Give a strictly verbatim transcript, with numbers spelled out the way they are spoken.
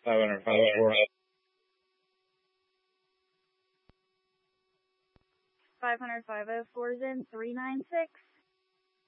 five hundred five oh four. five hundred five oh four is in three nine six.